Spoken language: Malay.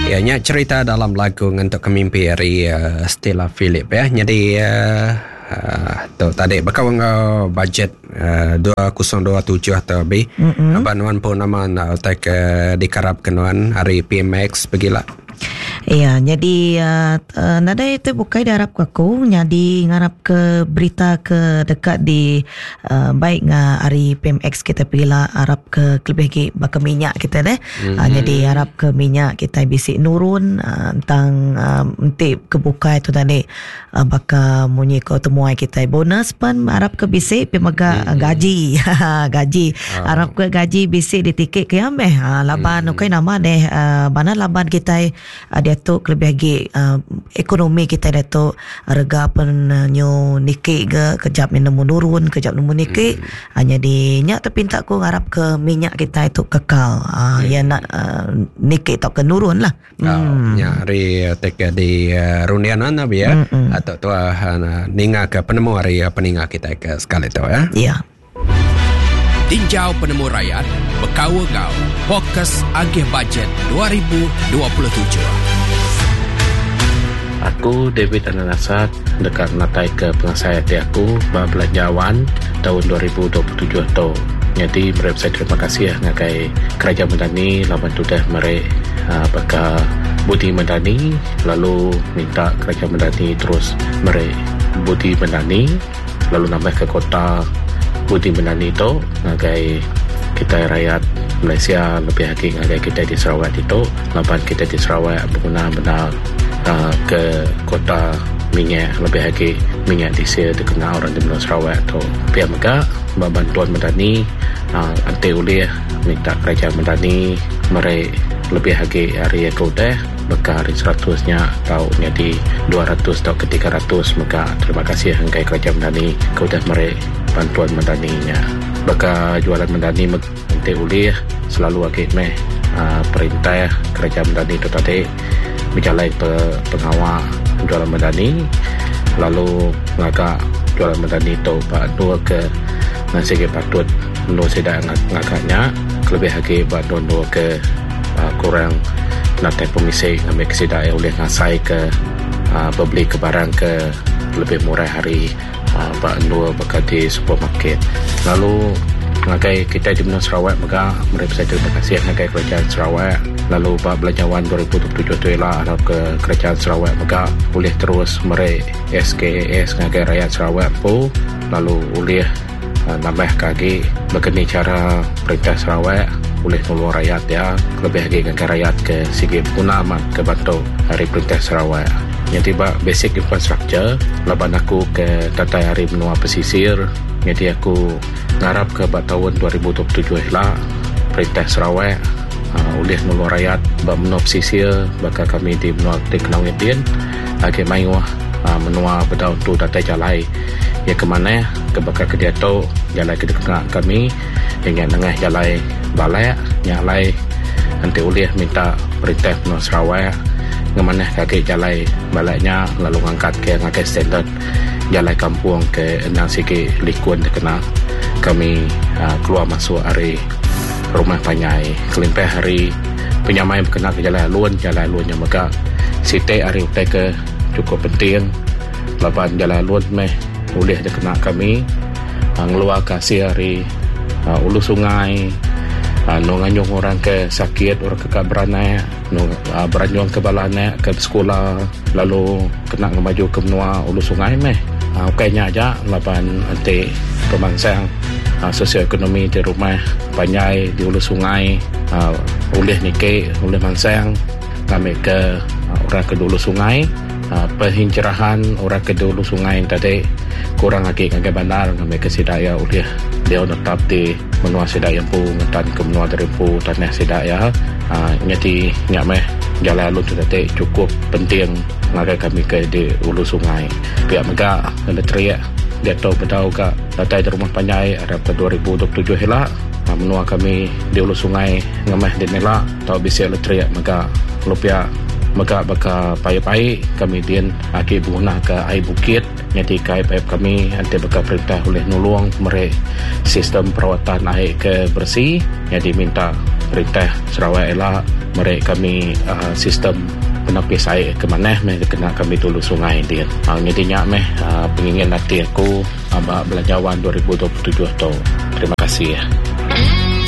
Ianya cerita dalam lagu untuk kemimpi dari Stella Philip ya. Jadi tu tadi berkawan budget 2027 atau lebih. Banuan pun nama nak tak dikarap kenuan hari PMX begila. Ya, jadi nada itu bukai darab aku jadi ngarap ke berita ke dekat di baik hari PMX kita pilih Arab ke lebih ke baka minyak kita deh. Jadi Arab ke minyak kita bisik nurun tentang mentip ke bukai tu tadi baka munyi ke temuai kita bonus pun Arab ke bisik pemaga gaji gaji Arab ke gaji bisik di tiket ke ameh laban ukai nama deh bana laban kita dia tu lebih lagi ekonomi kita dah tu harga penyu nikik ke kejap minum menurun kejap minum nikik hanya di nyak terpinta ku harap ke minyak kita itu kekal ya nak nikik tak ke nurun lah hari teka di runian mana biar atau tu ninga ke penemu hari peninga kita ke sekali tu ya. Tinjau penemu rakyat berkawa kau fokus agih bajet 2027. Aku David Ananasat dekat natai ke pengasai hati aku belanjawan tahun 2027 tu. Jadi mereka saya terima kasih ngakai kerajaan Medani lawan tu dah mereka bakal Budi Medani lalu minta kerajaan Medani terus mereka Budi Medani lalu nambah ke kota Budi Medani tu ngakai kita rakyat Malaysia lebih lagi ngakai kita di Sarawak itu lawan kita di Sarawak benar-benar ke kota minyak lebih lagi minyak di sini dikenal orang di Sarawak atau pihak megah bantuan Medani anti uliah minta kerajaan Medani mereka lebih lagi hari yang udah maka hari 100-nya tahunnya di 200 atau ke 300 maka terima kasih hanggai kerajaan Medani udah mereka bantuan Medaninya maka jualan Medani anti uliah selalu lagi perintah kerajaan Medani itu tadi berjalan pengawal jualan Medani lalu ngagak jualan Medani itu dua ke nasi patut menurut saya ngagaknya lebih lagi dua ke kurang nanti pemisai ngambil kesidai oleh ngasai ke beli ke barang ke lebih murah hari dua bekas di supermarket lalu ngakai kita di Menang Sarawak maka mereka saya terima kasih ngakai kerajaan Sarawak lalu belanjawan 2027 tu ialah harap ke kerajaan Sarawak maka boleh terus mereka SKAS ngakai rakyat Sarawak pun lalu boleh nambah kaki begini cara perintah Sarawak boleh tolong rakyat ya lebih lagi ngakai rakyat ke segi gunaman ke bantu hari perintah Sarawak yang tiba basic infrastructure laban aku ke tatai hari benua pesisir jadi aku ngarap ke tahun 2027 lah perintah Sarawak oleh nolong rakyat benua pesisir bakal kami di benua Teknawin Din agak main menua berdaun tu tatai jalai ya kemana ke bakal ke dia tu jalai ke dekat kami dengan tengah jalai balai nyalai nanti oleh minta perintah benua Sarawak ngemana kaki jalai baliknya lalu ngangkat ke ngakai standard jalai kampung ke enang siki likun terkena kami keluar masuk hari rumah panyai kelimpah hari penyamai berkenal ke jalai luan yang maka siti hari utai ke cukup penting lapan jalai luan boleh terkena kami ngeluar kasih hari ulu sungai nganyung orang ke sakit orang ke beranai beranyung ke balane ke sekolah lalu kena ngemaju ke benua ulu sungai kayaknya aja lapan nanti pemangsang sosioekonomi di rumah panyai di ulu sungai boleh nike boleh mangsang kami ke orang ke ulu sungai penhincerahan orang ke ulu sungai tadi kurang lagi ngagai bandar kami ke sidaya oleh dia tetap di menua sidaya pun ngetan ke menua dari pun tanah sidaya nyati nyameh jalan lalu tu tadi cukup penting ngagai kami ke di ulu sungai pihak megah ada teriak dia tahu bedau ke datai di rumah panyai ada ke 2027 hilang menua kami di ulu sungai ngemeh di nela tahu bisa teriak megah lupia maka pai-pai kami din aki bunah ke air bukit nyati KFF kami nanti bakal perintah oleh nulung mereka sistem perawatan air ke bersih yang diminta perintah Sarawak elak mereka kami sistem penapis air ke mana kena kami tulu sungai dia. Nyadinya pengingin nanti aku belanjawan 2027 tu. Terima kasih ya.